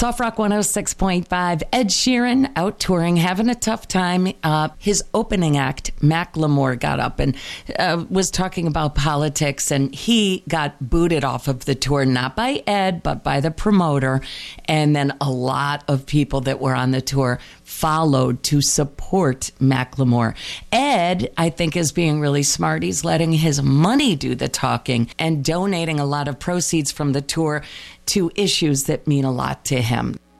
Soft Rock 106.5. Ed Sheeran out touring, having a tough time. His opening act, Macklemore, got up and was talking about politics, and he got booted off of the tour, not by Ed, but by the promoter. And then a lot of people that were on the tour followed to support Macklemore. Ed, I think, is being really smart. He's letting his money do the talking and donating a lot of proceeds from the tour to issues that mean a lot to him.